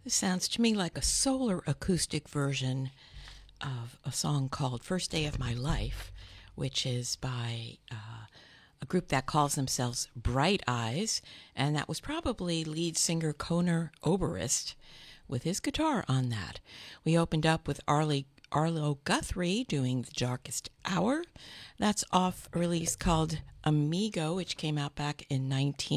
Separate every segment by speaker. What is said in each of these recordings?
Speaker 1: This sounds to me like a solar acoustic version of a song called First Day of My Life, which is by a group that calls themselves Bright Eyes, and that was probably lead singer Conor Oberst with his guitar on that. We opened up with Arlo Guthrie doing The Darkest Hour. That's off a release called Amigo, which came out back in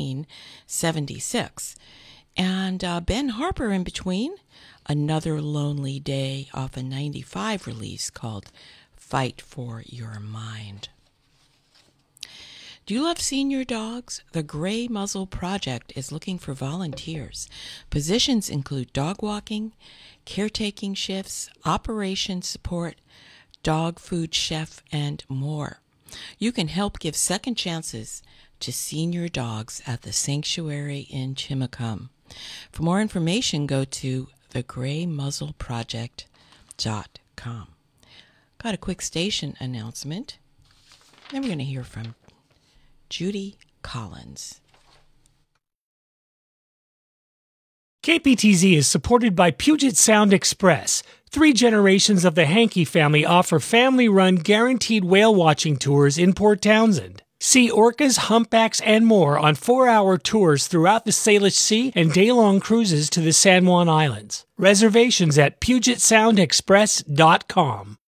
Speaker 1: 1976. And Ben Harper in between, Another Lonely Day off a 95 release called Fight for Your Mind. Do you love senior dogs? The Gray Muzzle Project is looking for volunteers. Positions include dog walking, caretaking shifts, operation support, dog food chef, and more. You can help give second chances to senior dogs at the Sanctuary in Chimacum. For more information, go to thegraymuzzleproject.com. Got a quick station announcement. Then we're going to hear from Judy Collins.
Speaker 2: KPTZ is supported by Puget Sound Express. 3 generations of the Hankey family offer family-run guaranteed whale watching tours in Port Townsend. See orcas, humpbacks, and more on 4-hour tours throughout the Salish Sea and day-long cruises to the San Juan Islands. Reservations at PugetSoundExpress.com.